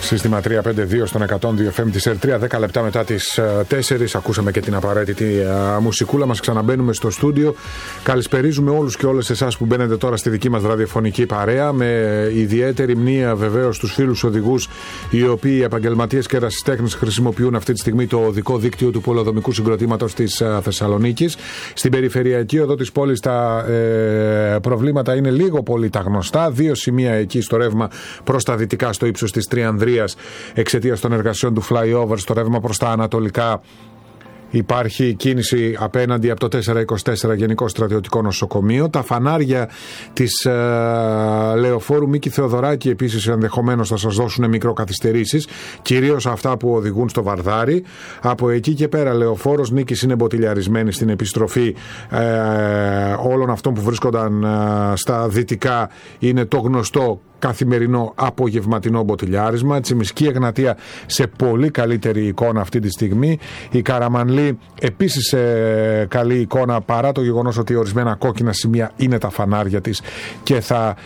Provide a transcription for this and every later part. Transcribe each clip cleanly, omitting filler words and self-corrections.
Σύστημα 352 στον 102 FM της ΕΡΤ3, 10 λεπτά μετά τις 4. Ακούσαμε και την απαραίτητη μουσικούλα μας. Ξαναμπαίνουμε στο στούντιο. Καλησπερίζουμε όλους και όλες εσάς που μπαίνετε τώρα στη δική μας ραδιοφωνική παρέα. Με ιδιαίτερη μνήα βεβαίως τους φίλους οδηγούς, οι οποίοι επαγγελματίες και ερασιτέχνες χρησιμοποιούν αυτή τη στιγμή το οδικό δίκτυο του πολεοδομικού συγκροτήματος της Θεσσαλονίκης. Στην περιφερειακή οδό της πόλης τα προβλήματα είναι λίγο πολύ τα γνωστά. 2 σημεία εκεί στο ρεύμα προς τα δυτικά, στο ύψος της Τριανδρίας, εξαιτίας των εργασιών του flyover. Στο ρεύμα προς τα ανατολικά υπάρχει κίνηση απέναντι από το 424 Γενικό Στρατιωτικό Νοσοκομείο. Τα φανάρια της Λεωφόρου Μίκη Θεοδωράκη επίσης ενδεχομένως θα σας δώσουν μικροκαθυστερήσεις, κυρίως αυτά που οδηγούν στο Βαρδάρι. Από εκεί και πέρα Λεωφόρος Νίκης είναι μποτιλιαρισμένη στην επιστροφή όλων αυτών που βρίσκονταν στα δυτικά. Είναι το γνωστό καθημερινό απογευματινό μποτιλιάρισμα. Τσιμισκή Εγνατία σε πολύ καλύτερη εικόνα αυτή τη στιγμή. Η Καραμανλή επίσης σε καλή εικόνα, παρά το γεγονός ότι ορισμένα κόκκινα σημεία είναι τα φανάρια της και θα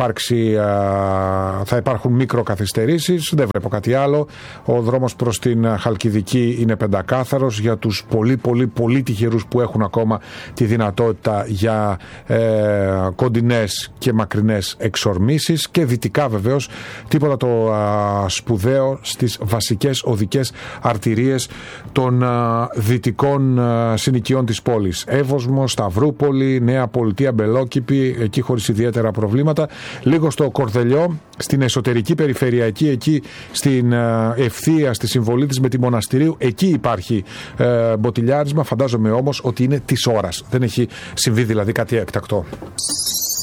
υπάρχουν μικροκαθυστερήσεις. Δεν βλέπω κάτι άλλο. Ο δρόμος προς την Χαλκιδική είναι πεντακάθαρος για τους πολύ τυχερούς που έχουν ακόμα τη δυνατότητα για κοντινές και μακρινές εξορμήσεις. Και δυτικά βεβαίως τίποτα το σπουδαίο στις βασικές οδικές αρτηρίες των δυτικών συνοικιών της πόλης. Εύωσμο, Σταυρούπολη, Νέα Πολιτεία, Μπελόκηπη, εκεί χωρίς ιδιαίτερα προβλήματα. Λίγο στο Κορδελιό, στην εσωτερική περιφερειακή, εκεί στην ευθεία, στη συμβολή της με τη Μοναστηρίου, εκεί υπάρχει μποτιλιάρισμα. Φαντάζομαι όμως ότι είναι της ώρας. Δεν έχει συμβεί δηλαδή κάτι έκτακτο.